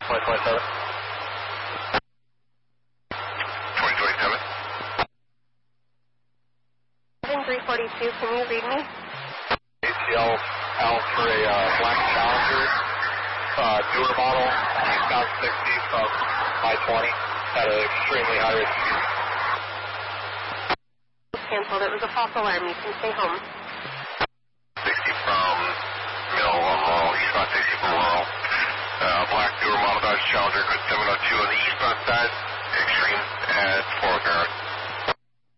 2027. 2027. 342, can you read me? ACL out for a black Challenger, newer model, eastbound 60 from I-20 at an extremely high rate of speed. Canceled. It was a false alarm. You can stay home. 60 from Mill Laurel, eastbound 60 from Laurel. Black newer model Dodge Challenger, good 702 on the eastbound side, extreme at 4 Garrett.